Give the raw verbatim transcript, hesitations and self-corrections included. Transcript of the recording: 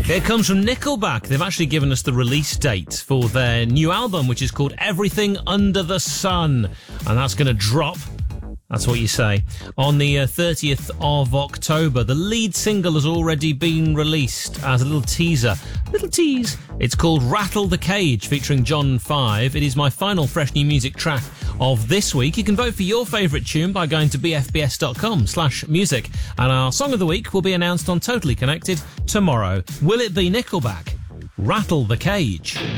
It comes from Nickelback. They've actually given us the release date for their new album, which is called Everything Under the Sun. And that's going to drop, that's what you say, on the uh, thirtieth of October. The lead single has already been released as a little teaser. Little tease. It's called Rattle the Cage, featuring John five. It is my final fresh new music track of this week. You can vote for your favourite tune by going to bfbs.com slash music. And our song of the week will be announced on Totally Connected tomorrow. Will it be Nickelback? Rattle the Cage.